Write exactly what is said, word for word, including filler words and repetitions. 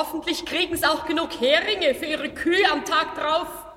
Hoffentlich kriegen sie auch genug Heringe für ihre Kühe am Tag drauf.